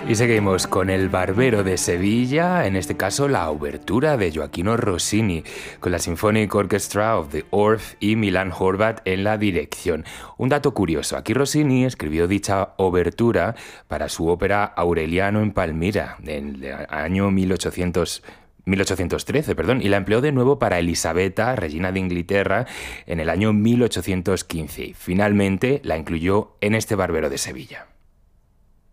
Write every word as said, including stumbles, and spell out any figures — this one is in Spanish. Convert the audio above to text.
Y seguimos con El Barbero de Sevilla, en este caso la obertura de Gioachino Rossini, con la Symphonic Orchestra of the Orff y Milan Horváth en la dirección. Un dato curioso, aquí Rossini escribió dicha obertura para su ópera Aureliano en Palmira, del año mil ochocientos mil ochocientos trece, perdón, y la empleó de nuevo para Elisabetta, reina de Inglaterra, en el año mil ochocientos quince. Finalmente la incluyó en este Barbero de Sevilla.